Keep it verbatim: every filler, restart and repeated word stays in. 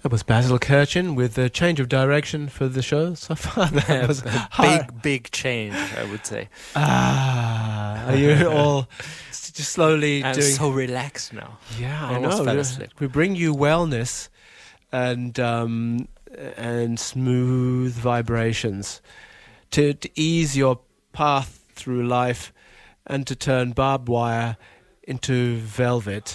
That was Basil Kirchin with a change of direction for the show so far. That was a big, big change, I would say. Ah, are you all just slowly I'm doing... so relaxed now. Yeah, I Almost know. fell asleep. We bring you wellness and um, and smooth vibrations to, to ease your path through life and to turn barbed wire into velvet.